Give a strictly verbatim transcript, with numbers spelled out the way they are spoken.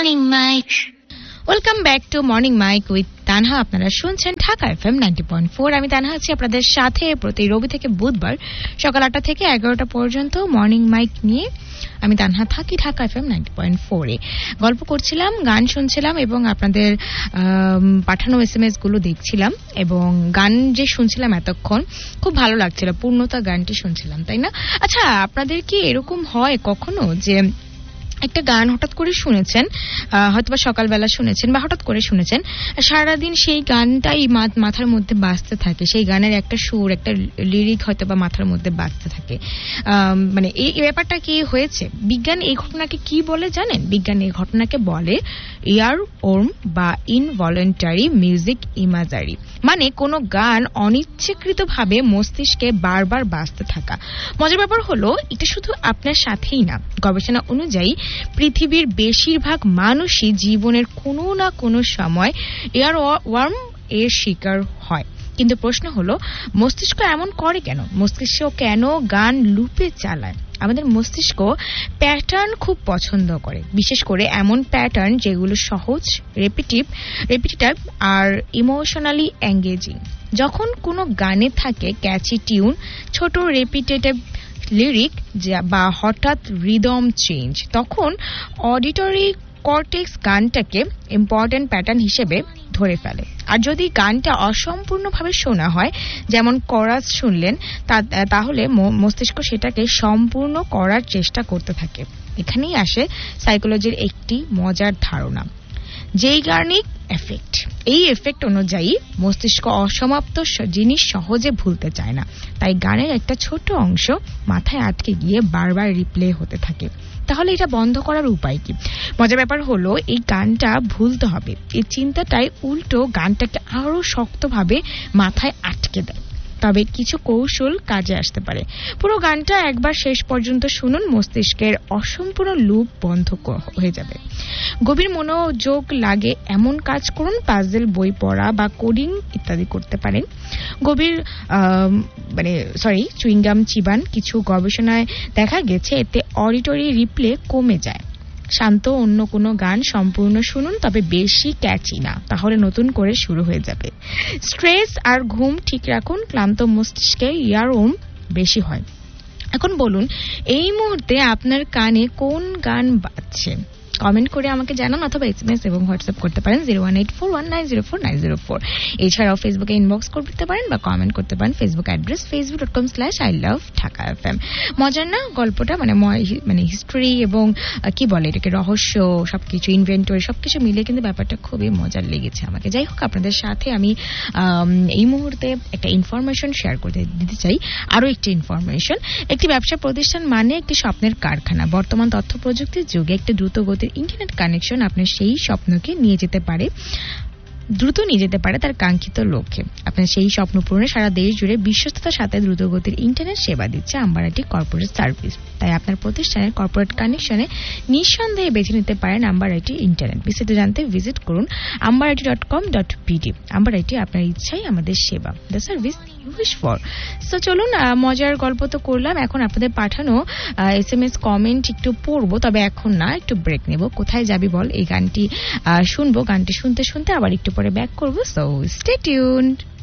Morning Mike. Welcome back to morning mic with Tanha. আপনারা শুনছেন Dhaka FM ninety point four. আমি তানহা আছি আপনাদের সাথে প্রতি রবি থেকে বুধবার সকাল আটটা থেকে এগারোটা পর্যন্ত মর্নিং মাইক নিয়ে আমি তানহা থাকি ঢাকা এফএম নাইনটি পয়েন্ট ফোরে। গল্প করছিলাম, গান শুনছিলাম এবং আপনাদের পাঠানো এস এম এস গুলো দেখছিলাম এবং গান যে শুনছিলাম এতক্ষণ খুব ভালো লাগছিল, পূর্ণতা গানটি শুনছিলাম, তাই না? আচ্ছা, আপনাদের কি এরকম হয় কখনো যে একটা গান হঠাৎ করে শুনেছেন, হয়তোবা সকালবেলা শুনেছেন বা হঠাৎ করে শুনেছেন, সারাদিন সেই গানটাই মাথার মধ্যে বাজতে থাকে, সেই গানের একটা সুর, একটা লিরিক হয়তোবা মাথার মধ্যে বাজতে থাকে। মানে এই ব্যাপারটা কি হয়েছে? বিজ্ঞান এই ঘটনাকে কি বলে জানেন? বিজ্ঞান এই ঘটনাকে বলে ইয়ার ওর্ম বা ইনভলেন্টারি মিউজিক ইমাজারি। মানে কোনো গান অনিচ্ছাকৃতভাবে মস্তিষ্কে বারবার বাজতে থাকা। মজার ব্যাপার হলো এটা শুধু আপনার সাথেই না, গবেষণা অনুযায়ী পৃথিবীর বেশিরভাগ মানুষই জীবনের কোনো না কোনো সময় এয়ার ওয়ার্ম এর শিকার হয়। কিন্তু প্রশ্ন হলো, মস্তিষ্ক এমন করে কেন? মস্তিষ্ক কেন গান লুপে চালায়? আমাদের মস্তিষ্ক প্যাটার্ন খুব পছন্দ করে, বিশেষ করে এমন প্যাটার্ন যেগুলো সহজ, রেপিটিভ রেপিটেটিভ আর ইমোশনালি এঙ্গেজিং। যখন কোনো গানে থাকে ক্যাচি টিউন, ছোট রেপিটেটিভ লিরিক বা হঠাৎ রিদম চেঞ্জ, তখন অডিটরি কর্টেক্স গানটাকে ইম্পর্টেন্ট প্যাটার্ন হিসেবে ধরে ফেলে। আর যদি গানটা অসম্পূর্ণভাবে শোনা হয়, যেমন কোরাস শুনলেন, তাহলে মস্তিষ্ক সেটাকে সম্পূর্ণ করার চেষ্টা করতে থাকে। এখানেই আসে সাইকোলজির একটি মজার ধারণা, জেইগার্নিক এফেক্ট। এই এফেক্ট অনুযায়ী মস্তিষ্ক অসমাপ্ত জিনিস সহজে ভুলতে চায় না, তাই গানের একটা ছোট অংশ মাথায় আটকে গিয়ে বারবার রিপ্লে হতে থাকে। তাহলে এটা বন্ধ করার উপায় কি? মজার ব্যাপার হলো এই গানটা ভুলতে হবে, এই চিন্তাটাই উল্টো গানটাকে আরো শক্তভাবে মাথায় আটকে দেয়। তবে কিছু কৌশল কাজে আসতে পারে। পুরো গানটা একবার শেষ পর্যন্ত শুনুন, মস্তিষ্কের অসম্পূর্ণ লুপ বন্ধ হয়ে যাবে। গভীর মনোযোগ লাগে এমন কাজ করুন, পাজল বই পড়া বা কোডিং ইত্যাদি করতে পারেন। গভীর মানে সরি চুইংগাম চিবান। কিছু গবেষণায় দেখা গেছে এতে অডিটরি রিপ্লে কমে যায়। শান্ত অন্য কোনো গান সম্পূর্ণ শুনুন, তবে বেশি ক্যাচি না, তাহলে নতুন করে শুরু হয়ে যাবে। স্ট্রেস আর ঘুম ঠিক রাখুন, ক্লান্ত মস্তিষ্কে ইয়ারওম বেশি হয়। এখন বলুন, এই মুহূর্তে আপনার কানে কোন গান বাজছে? কমেন্ট করে আমাকে জানান অথবা এসএমএস এবং হোয়াটসঅ্যাপ করতে পারেন zero one eight four one nine zero four nine zero four. এছাড়াও ফেসবুকে ইনবক্স করতে পারেন বা কমেন্ট করতে পারেন। Facebook address Facebook dot com slash I love Dhaka F M. মজার না গল্পটা? মানে মানে হিস্ট্রি এবং কি বলে এটাকে, রহস্য, সবকিছু ইনভেন্টরি সবকিছু মিলে কিন্তু ব্যাপারটা খুবই মজার লেগেছে আমাকে। যাই হোক, আপনাদের সাথে আমি এই মুহূর্তে একটা ইনফরমেশন শেয়ার করতে দিতে চাই। আরো একটি ইনফরমেশন, একটি ব্যবসা প্রতিষ্ঠান মানে একটি স্বপ্নের কারখানা। বর্তমান তথ্য প্রযুক্তির যুগে একটি দ্রুত গতির ইন্টারনেট কানেকশন আপনার সেই স্বপ্নকে নিয়ে যেতে পারে, দ্রুত নিয়ে যেতে পারে তার কাঙ্ক্ষিত লক্ষ্যে। আপনার সেই স্বপ্ন পূরণে সারা দেশ জুড়ে বিশ্বস্ততার সাথে দ্রুতগতির ইন্টারনেট সেবা দিচ্ছে আম্বারাটি কর্পোরেট সার্ভিস। তাই আপনার প্রতিষ্ঠানের কর্পোরেট কানেকশনে নিঃসন্দেহে বেছে নিতে পারেন আম্বারাটি ইন্টারনেট। বিস্তারিত জানতে ভিজিট করুন আম্বারাটি ডট কম ডট বিডি। আম্বারাটি, আপনার ইচ্ছাই আমাদের সেবা, the service you wish for. So চলুন, মজার গল্প তো করলাম, এখন আপনাদের পাঠানো এস এম এস কমেন্ট একটু পড়বো, তবে এখন না, একটু ব্রেক নেব। কোথায় যাবি বল এই গানটি শুনবো, গানটি শুনতে শুনতে আবার একটু পরে ব্যাক করবো। So stay tuned.